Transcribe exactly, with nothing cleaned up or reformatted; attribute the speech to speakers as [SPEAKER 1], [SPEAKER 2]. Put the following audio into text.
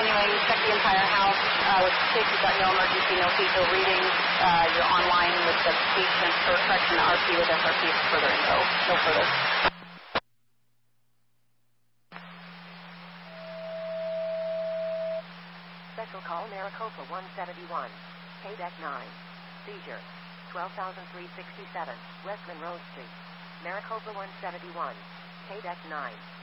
[SPEAKER 1] anyway. You check the entire house uh, with six. You've got no emergency, no fetal readings. Uh, you're online with the patient or correction R P with S R P for further info. No further.
[SPEAKER 2] Special call Maricopa one seventy-one. K D E C nine. Seizure. twelve thousand three hundred sixty-seven. West Monroe Street. Maricopa one seventy-one. K D E C nine.